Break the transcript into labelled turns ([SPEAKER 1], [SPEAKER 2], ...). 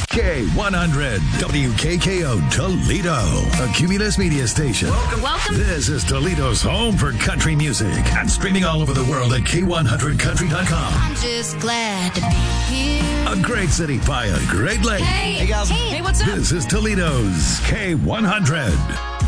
[SPEAKER 1] K100, WKKO Toledo, a Cumulus media station.
[SPEAKER 2] Welcome.
[SPEAKER 1] This is Toledo's home for country music and streaming all over the world at K100country.com.
[SPEAKER 2] I'm just glad to be here.
[SPEAKER 1] A great city by a great lake.
[SPEAKER 2] Hey guys. Hey, what's up?
[SPEAKER 1] This is Toledo's K100.